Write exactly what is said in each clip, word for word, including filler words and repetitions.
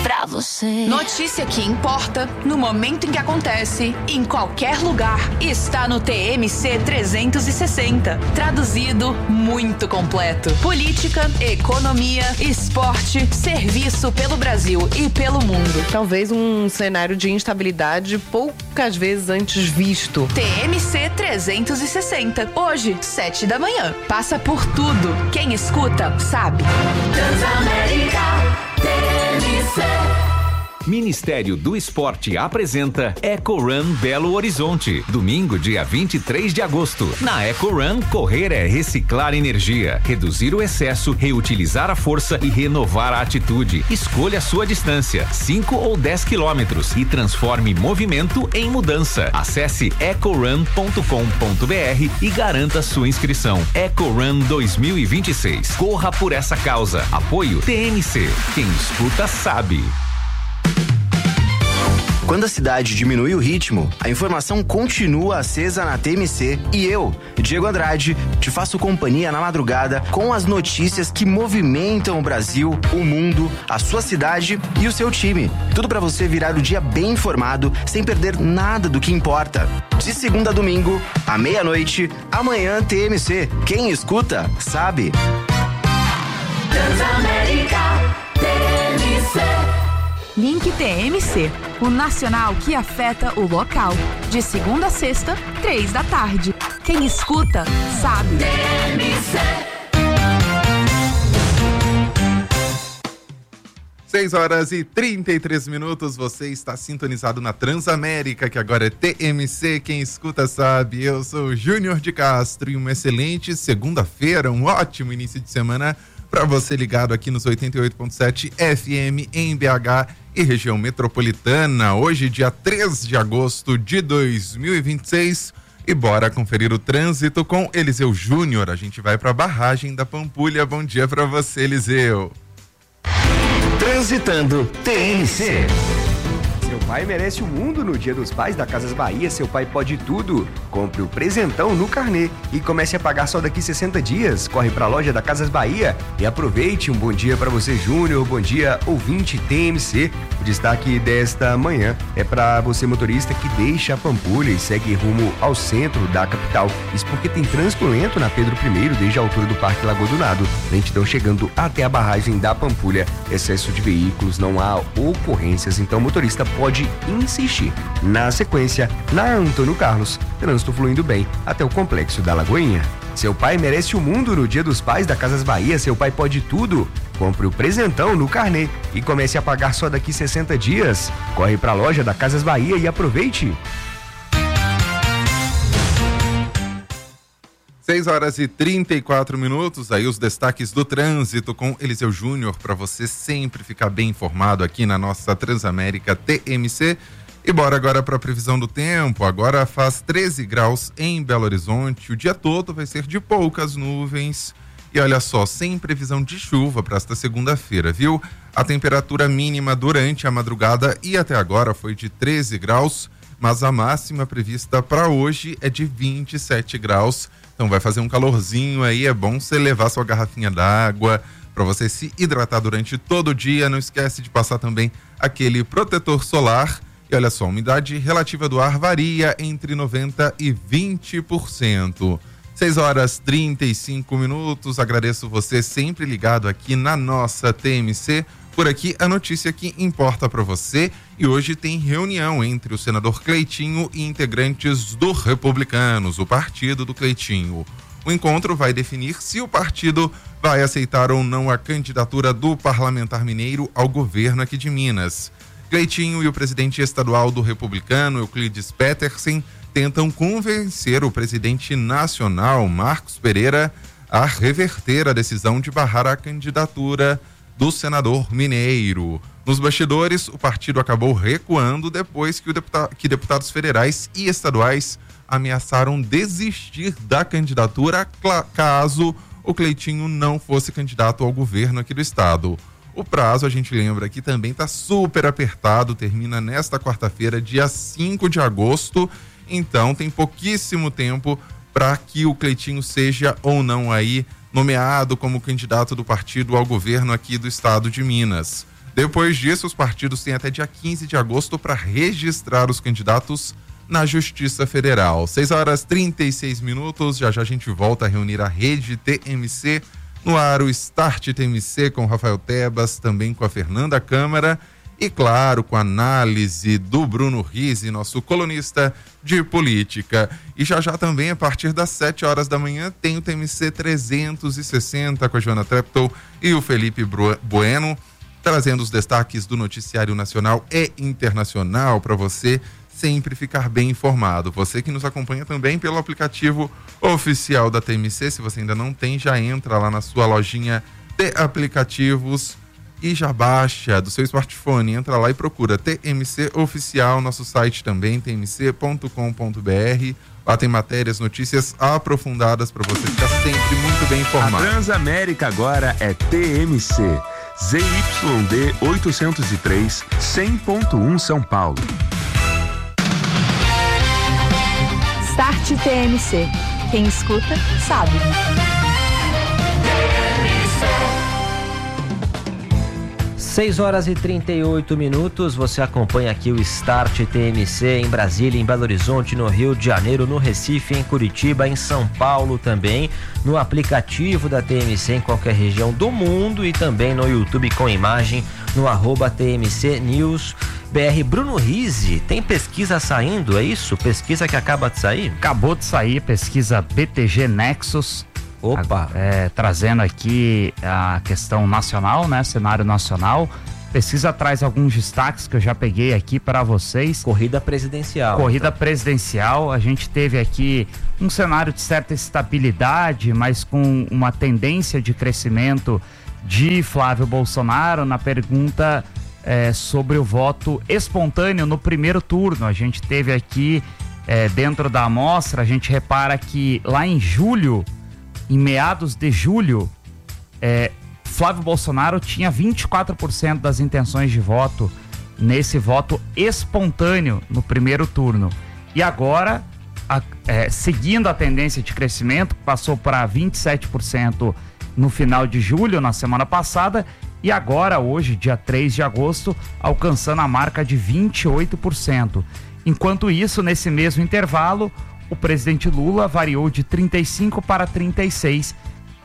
pra você. Notícia que importa, no momento em que acontece, em qualquer lugar, está no T M C trezentos e sessenta. Traduzido, muito completo. Política, economia, esporte, serviço pelo Brasil e pelo mundo. Talvez um cenário de instabilidade poucas vezes antes visto. T M C trezentos e sessenta. Hoje, sete da manhã. Passa por tudo. Quem escuta, sabe. Transamérica T M C. Ministério do Esporte apresenta Eco Run Belo Horizonte, domingo, dia vinte e três de agosto. Na Eco Run, correr é reciclar energia, reduzir o excesso, reutilizar a força e renovar a atitude. Escolha a sua distância, cinco ou dez quilômetros, e transforme movimento em mudança. Acesse eco run ponto com ponto b r e garanta sua inscrição. Eco Run dois mil e vinte e seis. Corra por essa causa. Apoio T M C. Quem escuta sabe. Quando a cidade diminui o ritmo, a informação continua acesa na T M C e eu, Diego Andrade, te faço companhia na madrugada com as notícias que movimentam o Brasil, o mundo, a sua cidade e o seu time. Tudo pra você virar o dia bem informado, sem perder nada do que importa. De segunda a domingo, à meia-noite, amanhã T M C. Quem escuta, sabe. Transamérica T M C. Link T M C, o nacional que afeta o local. De segunda a sexta, três da tarde. Quem escuta, sabe. T M C. seis horas e trinta e três minutos, você está sintonizado na Transamérica, que agora é T M C, quem escuta sabe. Eu sou o Júnior de Castro e uma excelente segunda-feira, um ótimo início de semana para você ligado aqui nos oitenta e oito ponto sete F M em B H e região metropolitana. Hoje, dia três de agosto de dois mil e vinte e seis, e bora conferir o trânsito com Eliseu Júnior. A gente vai para a barragem da Pampulha. Bom dia para você, Eliseu. Transitando T M C. Seu pai merece o mundo no Dia dos Pais da Casas Bahia. Seu pai pode tudo. Compre o presentão no carnê e comece a pagar só daqui sessenta dias. Corre para a loja da Casas Bahia e aproveite. Um bom dia para você, Júnior. Bom dia, ouvinte T M C. O destaque desta manhã é para você, motorista, que deixa a Pampulha e segue rumo ao centro da capital. Isso porque tem trânsito lento na Pedro I, desde a altura do Parque Lagoa do Nado. Lentidão chegando até a barragem da Pampulha. Excesso de veículos, não há ocorrências, então o motorista pode insistir. Na sequência, na Antônio Carlos, trânsito fluindo bem até o Complexo da Lagoinha. Seu pai merece o mundo no Dia dos Pais da Casas Bahia. Seu pai pode tudo. Compre o presentão no carnê e comece a pagar só daqui sessenta dias. Corre para a loja da Casas Bahia e aproveite. seis horas e trinta e quatro minutos, aí os destaques do trânsito com Eliseu Júnior, para você sempre ficar bem informado aqui na nossa Transamérica T M C. E bora agora para a previsão do tempo. Agora faz treze graus em Belo Horizonte, o dia todo vai ser de poucas nuvens. E olha só, sem previsão de chuva para esta segunda-feira, viu? A temperatura mínima durante a madrugada e até agora foi de treze graus, mas a máxima prevista para hoje é de vinte e sete graus. Então vai fazer um calorzinho aí, é bom você levar sua garrafinha d'água para você se hidratar durante todo o dia. Não esquece de passar também aquele protetor solar. E olha só, a umidade relativa do ar varia entre noventa por cento e vinte por cento. seis horas e trinta e cinco minutos, agradeço você sempre ligado aqui na nossa T M C. Por aqui a notícia que importa para você, e hoje tem reunião entre o senador Cleitinho e integrantes do Republicanos, o partido do Cleitinho. O encontro vai definir se o partido vai aceitar ou não a candidatura do parlamentar mineiro ao governo aqui de Minas. Cleitinho e o presidente estadual do Republicano, Euclides Petersen, tentam convencer o presidente nacional, Marcos Pereira, a reverter a decisão de barrar a candidatura do senador mineiro. Nos bastidores, o partido acabou recuando depois que, o deputa- que deputados federais e estaduais ameaçaram desistir da candidatura caso o Cleitinho não fosse candidato ao governo aqui do estado. O prazo, a gente lembra que também está super apertado, termina nesta quarta-feira, dia cinco de agosto, então tem pouquíssimo tempo para que o Cleitinho seja ou não aí nomeado como candidato do partido ao governo aqui do estado de Minas. Depois disso, os partidos têm até dia quinze de agosto para registrar os candidatos na Justiça Federal. seis horas e trinta e seis minutos, já já a gente volta a reunir a rede T M C. No ar, o Start T M C com Rafael Tebas, também com a Fernanda Câmara e, claro, com a análise do Bruno Rizzi, nosso colunista de política. E já já também, a partir das sete horas da manhã, tem o T M C trezentos e sessenta com a Joana Treptow e o Felipe Bueno, trazendo os destaques do noticiário nacional e internacional para você sempre ficar bem informado. Você que nos acompanha também pelo aplicativo oficial da T M C, se você ainda não tem, já entra lá na sua lojinha de aplicativos e já baixa do seu smartphone, entra lá e procura T M C Oficial, nosso site também, t m c ponto com ponto b r. Lá tem matérias, notícias aprofundadas para você ficar sempre muito bem informado. A Transamérica agora é T M C, Z Y D oitocentos e três, cem ponto um São Paulo. Start T M C. Quem escuta, sabe. seis horas e trinta e oito minutos, você acompanha aqui o Start T M C em Brasília, em Belo Horizonte, no Rio de Janeiro, no Recife, em Curitiba, em São Paulo também, no aplicativo da T M C em qualquer região do mundo e também no YouTube com imagem, no arroba T M C News B R. Bruno Rizzi, tem pesquisa saindo, é isso? Pesquisa que acaba de sair? Acabou de sair, pesquisa B T G Nexus. Opa! É, trazendo aqui a questão nacional, né? Cenário nacional. Pesquisa traz alguns destaques que eu já peguei aqui para vocês. Corrida presidencial. Corrida então. presidencial. A gente teve aqui um cenário de certa estabilidade, mas com uma tendência de crescimento de Flávio Bolsonaro na pergunta é, sobre o voto espontâneo no primeiro turno. A gente teve aqui, é, dentro da amostra, a gente repara que lá em julho, em meados de julho, é, Flávio Bolsonaro tinha vinte e quatro por cento das intenções de voto nesse voto espontâneo no primeiro turno. E agora, a, é, seguindo a tendência de crescimento, passou para vinte e sete por cento no final de julho, na semana passada, e agora, hoje, dia três de agosto, alcançando a marca de vinte e oito por cento. Enquanto isso, nesse mesmo intervalo, o presidente Lula variou de trinta e cinco para trinta e seis,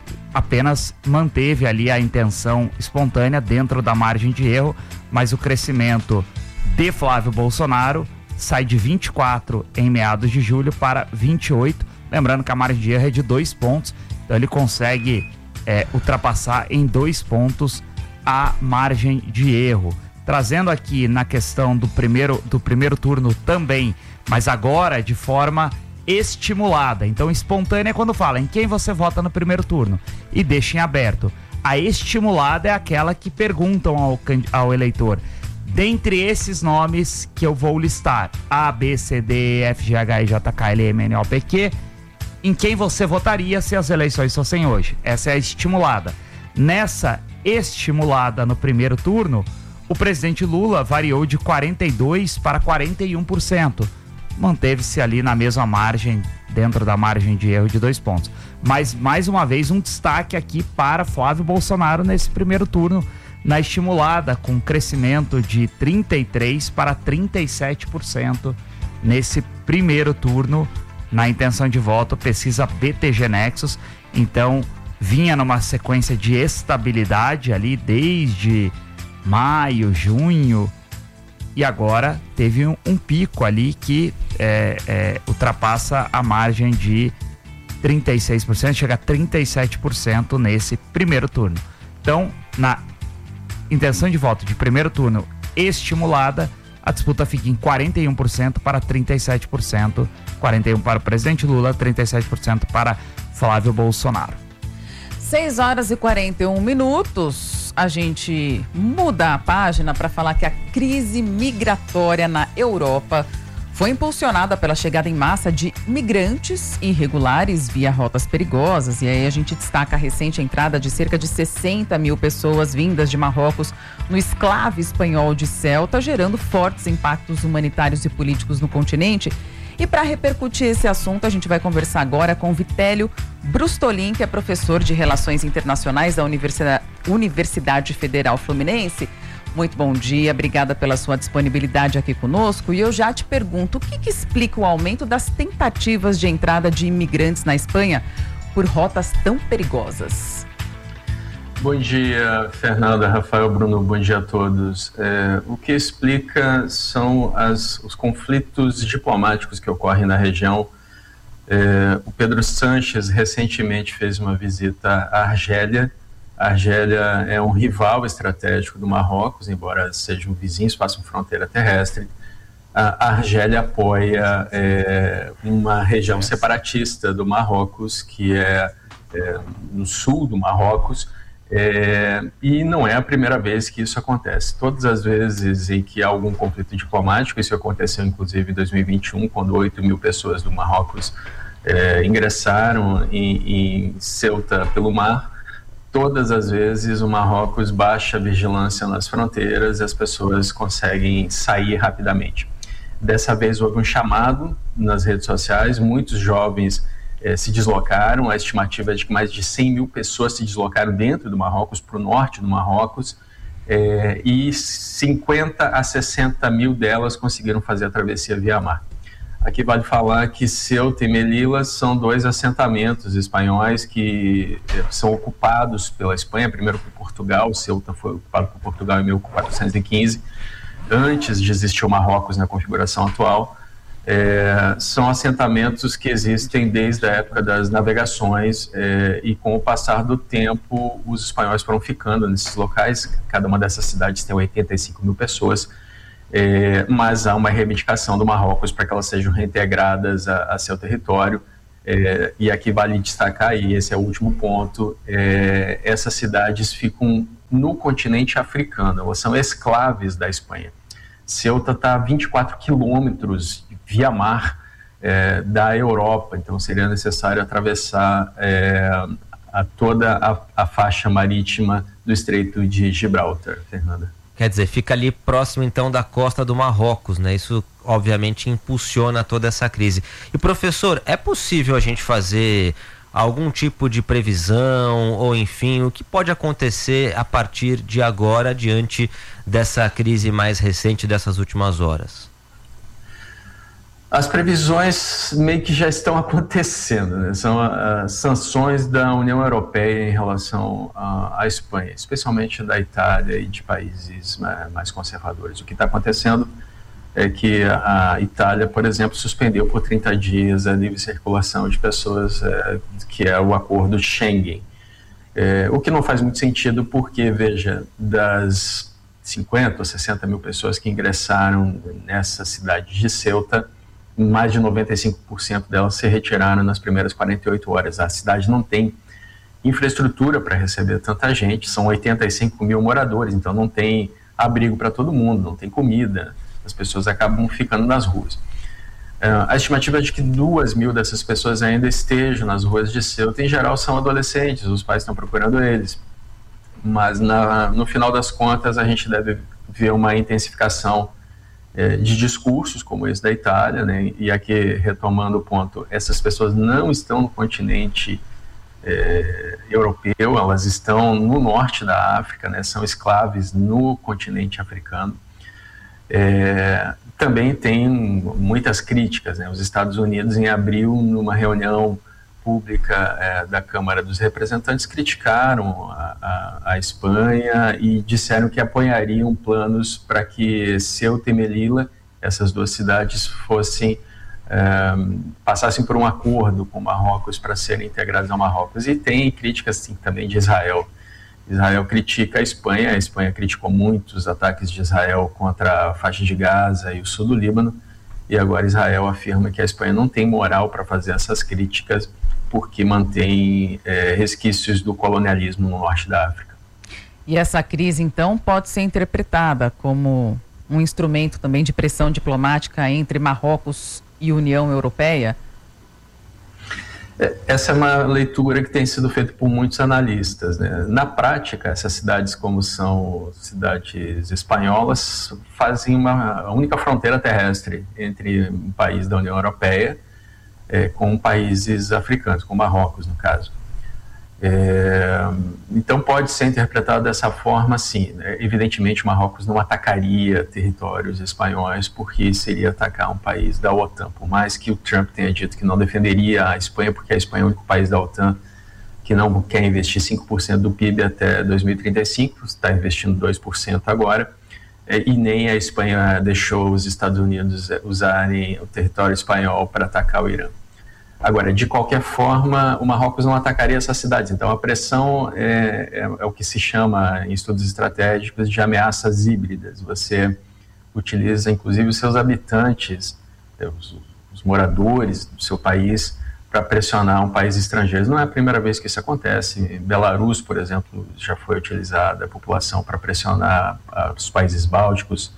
apenas manteve ali a intenção espontânea dentro da margem de erro, mas o crescimento de Flávio Bolsonaro sai de vinte e quatro em meados de julho para vinte e oito, lembrando que a margem de erro é de dois pontos, então ele consegue é, ultrapassar em dois pontos a margem de erro. Trazendo aqui na questão do primeiro, do primeiro turno também, mas agora de forma estimulada. Então, espontânea é quando fala em quem você vota no primeiro turno e deixa em aberto. A estimulada é aquela que perguntam ao, ao eleitor: dentre esses nomes que eu vou listar, A, B, C, D, E, F, G, H, I, J, K, L, M, N, O, P, Q, em quem você votaria se as eleições fossem hoje? Essa é a estimulada. Nessa estimulada no primeiro turno, o presidente Lula variou de quarenta e dois por cento para quarenta e um por cento. Manteve-se ali na mesma margem, dentro da margem de erro de dois pontos. Mas, mais uma vez, um destaque aqui para Flávio Bolsonaro nesse primeiro turno, na estimulada, com crescimento de trinta e três por cento para trinta e sete por cento nesse primeiro turno, na intenção de voto, pesquisa B T G Nexus. Então, vinha numa sequência de estabilidade ali desde maio, junho, e agora teve um, um pico ali que é, é, ultrapassa a margem de trinta e seis por cento, chega a trinta e sete por cento nesse primeiro turno. Então, na intenção de voto de primeiro turno estimulada, a disputa fica em quarenta e um por cento para trinta e sete por cento, quarenta e um por cento para o presidente Lula, trinta e sete por cento para Flávio Bolsonaro. seis horas e quarenta e um minutos. A gente muda a página para falar que a crise migratória na Europa foi impulsionada pela chegada em massa de migrantes irregulares via rotas perigosas. E aí a gente destaca a recente entrada de cerca de sessenta mil pessoas vindas de Marrocos no exclave espanhol de Ceuta, gerando fortes impactos humanitários e políticos no continente. E para repercutir esse assunto, a gente vai conversar agora com Vitélio Brustolin, que é professor de Relações Internacionais da Universidade, Universidade Federal Fluminense. Muito bom dia, obrigada pela sua disponibilidade aqui conosco. E eu já te pergunto, o que, que explica o aumento das tentativas de entrada de imigrantes na Espanha por rotas tão perigosas? Bom dia, Fernanda, Rafael, Bruno, bom dia a todos. É, o que explica são as, os conflitos diplomáticos que ocorrem na região. É, o Pedro Sánchez recentemente fez uma visita à Argélia. A Argélia é um rival estratégico do Marrocos, embora sejam vizinhos, façam fronteira terrestre. A Argélia apoia é, uma região separatista do Marrocos, que é, é no sul do Marrocos, é, e não é a primeira vez que isso acontece. Todas as vezes em que há algum conflito diplomático, isso aconteceu inclusive em dois mil e vinte e um, quando oito mil pessoas do Marrocos é, ingressaram em, em Ceuta pelo mar. Todas as vezes o Marrocos baixa a vigilância nas fronteiras e as pessoas conseguem sair rapidamente. Dessa vez houve um chamado nas redes sociais, muitos jovens eh, se deslocaram, a estimativa é de que mais de cem mil pessoas se deslocaram dentro do Marrocos, para o norte do Marrocos, eh, e cinquenta a sessenta mil delas conseguiram fazer a travessia via mar. Aqui vale falar que Ceuta e Melilla são dois assentamentos espanhóis que eh, são ocupados pela Espanha, primeiro por Portugal. Ceuta foi ocupado por Portugal em mil quatrocentos e quinze, antes de existir o Marrocos na configuração atual. É, são assentamentos que existem desde a época das navegações é, e com o passar do tempo os espanhóis foram ficando nesses locais. Cada uma dessas cidades tem oitenta e cinco mil pessoas, é, mas há uma reivindicação do Marrocos para que elas sejam reintegradas a, a seu território. É, e aqui vale destacar, e esse é o último ponto, é, essas cidades ficam no continente africano, elas são esclaves da Espanha. Ceuta está a vinte e quatro quilômetros via mar é, da Europa, então seria necessário atravessar é, a toda a, a faixa marítima do Estreito de Gibraltar, Fernanda. Quer dizer, fica ali próximo então da costa do Marrocos, né? Isso obviamente impulsiona toda essa crise. E professor, é possível a gente fazer algum tipo de previsão ou enfim, o que pode acontecer a partir de agora diante dessa crise mais recente dessas últimas horas? As previsões meio que já estão acontecendo, né? São as sanções da União Europeia em relação à Espanha, especialmente da Itália e de países mais conservadores. O que está acontecendo é que a Itália, por exemplo, suspendeu por trinta dias a livre circulação de pessoas, é, que é o acordo de Schengen. É, o que não faz muito sentido porque, veja, das cinquenta ou sessenta mil pessoas que ingressaram nessa cidade de Ceuta, mais de noventa e cinco por cento delas se retiraram nas primeiras quarenta e oito horas. A cidade não tem infraestrutura para receber tanta gente, são oitenta e cinco mil moradores, então não tem abrigo para todo mundo, não tem comida, as pessoas acabam ficando nas ruas. Uh, a estimativa é de que duas mil dessas pessoas ainda estejam nas ruas de Ceuta, em geral são adolescentes, os pais estão procurando eles, mas na, no final das contas a gente deve ver uma intensificação eh, de discursos como esse da Itália, né? E aqui retomando o ponto, essas pessoas não estão no continente eh, europeu, elas estão no norte da África, né? São escravos no continente africano. É, também tem muitas críticas, né? Os Estados Unidos, em abril, numa reunião pública é, da Câmara dos Representantes, criticaram a, a, a Espanha e disseram que apoiariam planos para que Ceuta e Melilla, essas duas cidades, fossem é, passassem por um acordo com Marrocos para serem integradas ao Marrocos. E tem críticas sim, também de Israel. Israel critica a Espanha, a Espanha criticou muito os ataques de Israel contra a faixa de Gaza e o sul do Líbano, e agora Israel afirma que a Espanha não tem moral para fazer essas críticas porque mantém é, resquícios do colonialismo no norte da África. E essa crise, então, pode ser interpretada como um instrumento também de pressão diplomática entre Marrocos e União Europeia? Essa é uma leitura que tem sido feita por muitos analistas, né? Na prática, essas cidades, como são cidades espanholas, fazem uma a única fronteira terrestre entre um país da União Europeia é, com países africanos, com Marrocos, no caso. É, então pode ser interpretado dessa forma, sim. Evidentemente, Marrocos não atacaria territórios espanhóis porque seria atacar um país da OTAN, por mais que o Trump tenha dito que não defenderia a Espanha, porque a Espanha é o único país da OTAN que não quer investir cinco por cento do P I B até dois mil e trinta e cinco, está investindo dois por cento agora, e nem a Espanha deixou os Estados Unidos usarem o território espanhol para atacar o Irã. Agora, de qualquer forma, o Marrocos não atacaria essas cidades. Então, a pressão é, é, é o que se chama, em estudos estratégicos, de ameaças híbridas. Você utiliza, inclusive, os seus habitantes, os, os moradores do seu país, para pressionar um país estrangeiro. Não é a primeira vez que isso acontece. Em Belarus, por exemplo, já foi utilizada a população para pressionar uh, os países bálticos.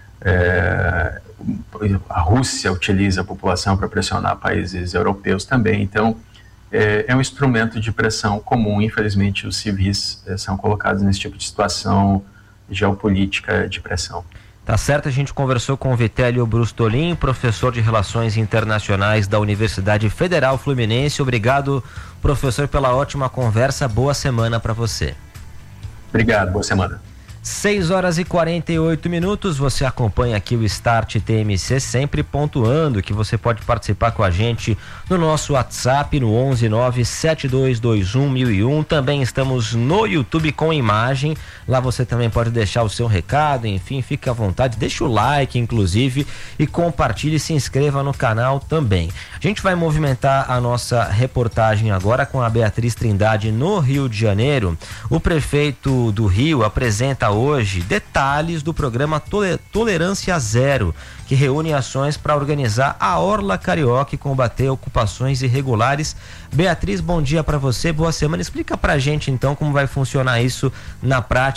É, a Rússia utiliza a população para pressionar países europeus também. Então, é, é um instrumento de pressão comum. Infelizmente, os civis é, são colocados nesse tipo de situação geopolítica de pressão. Tá certo, a gente conversou com o Vitélio Brustolin, professor de Relações Internacionais da Universidade Federal Fluminense. Obrigado, professor, pela ótima conversa. Boa semana para você. Obrigado, boa semana. seis horas e quarenta e oito minutos, você acompanha aqui o Start T M C, sempre pontuando que você pode participar com a gente no nosso WhatsApp no onze nove sete dois dois um mil e um. Também estamos no YouTube com imagem, lá você também pode deixar o seu recado, enfim, fique à vontade, deixa o like inclusive e compartilhe e se inscreva no canal também. A gente vai movimentar a nossa reportagem agora com a Beatriz Trindade no Rio de Janeiro. O prefeito do Rio apresenta hoje detalhes do programa Tolerância Zero, que reúne ações para organizar a Orla Carioca e combater ocupações irregulares. Beatriz, bom dia para você, boa semana. Explica pra gente então como vai funcionar isso na prática.